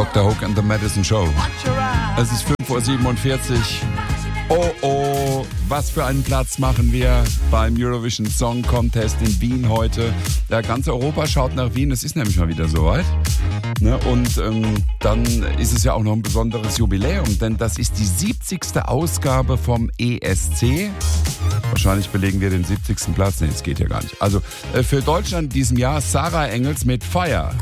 Dr. Hook and the Madison Show. Es ist 5:47 Uhr. Oh, was für einen Platz machen wir beim Eurovision Song Contest in Wien heute. Ja, ganz Europa schaut nach Wien, es ist nämlich mal wieder soweit. Ne? Und dann ist es ja auch noch ein besonderes Jubiläum, denn das ist die 70. Ausgabe vom ESC. Wahrscheinlich belegen wir den 70. Platz. Nee, das geht ja gar nicht. Also für Deutschland in diesem Jahr Sarah Engels mit Fire.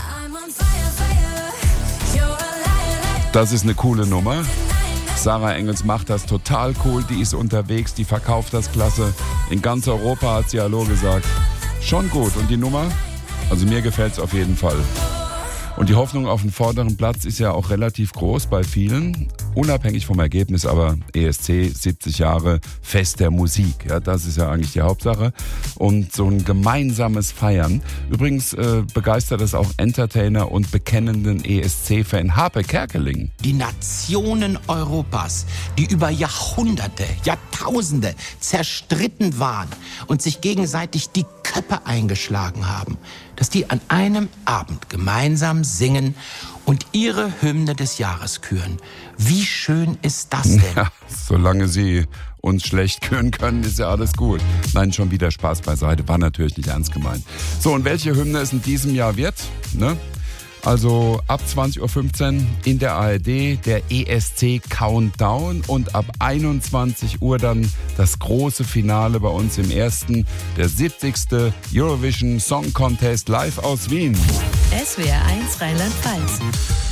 Das ist eine coole Nummer. Sarah Engels macht das total cool. Die ist unterwegs, die verkauft das klasse. In ganz Europa hat sie Hallo gesagt. Schon gut. Und die Nummer? Also mir gefällt es auf jeden Fall. Und die Hoffnung auf den vorderen Platz ist ja auch relativ groß bei vielen. Unabhängig vom Ergebnis, aber ESC, 70 Jahre, Fest der Musik. Ja, das ist ja eigentlich die Hauptsache. Und so ein gemeinsames Feiern. Übrigens begeistert es auch Entertainer und bekennenden ESC-Fan Harpe Kerkeling. Die Nationen Europas, die über Jahrhunderte, Jahrtausende zerstritten waren und sich gegenseitig die Köpfe eingeschlagen haben, dass die an einem Abend gemeinsam singen und ihre Hymne des Jahres küren. Wie schön ist das denn? Ja, solange sie uns schlecht küren können, ist ja alles gut. Nein, schon wieder Spaß beiseite, war natürlich nicht ernst gemeint. So, und welche Hymne es in diesem Jahr wird, ne? Also ab 20:15 Uhr in der ARD der ESC Countdown und ab 21 Uhr dann das große Finale bei uns im ersten, der 70. Eurovision Song Contest live aus Wien. SWR 1 Rheinland-Pfalz.